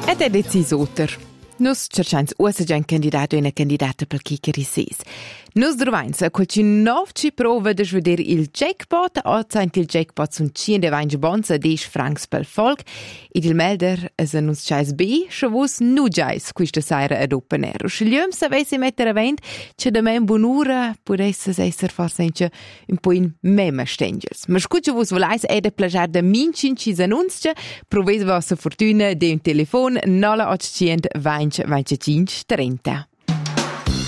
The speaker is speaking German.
Ed è deciso otter. Nus cerciamo usa già un candidato e una candidata per chi che rises. Nus troviamo a qualche nuova prova di vedere il jackpot, o anche il jackpot sono 120 bonza 10 francs per folk, ed il melder è a nus c'è B, chavus nu giais questa sera ad Open Air. Scegliamo se avessi mettere a vent, c'è da me in buon'ora, potesse essere forse anche un po' in meme stengels. Ma scuccia vos volais è da plagiare da mincin ci annunzia, provese vostra fortuna di un telefon 0800 20 25 30.